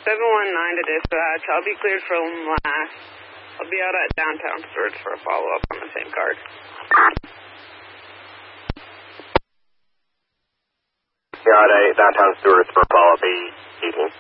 719 to dispatch. I'll be cleared from last. I'll be out at downtown Stewart's for a follow-up on the same card. Got a downtown Stewart's for a follow-up, 818.